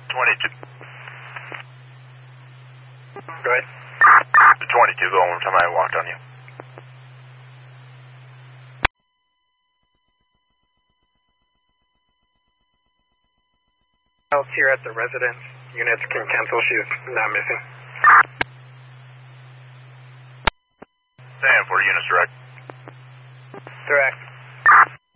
22. Go ahead. 22, go one more time. I walked on you. Else here at the residence. Units can cancel. She's not missing. Stand for units direct. Direct.